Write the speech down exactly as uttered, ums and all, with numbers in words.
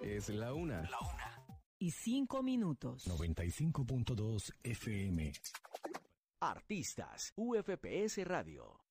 Es la una. La una. Y cinco minutos. noventa y cinco punto dos F M. Artistas, U F P S Radio.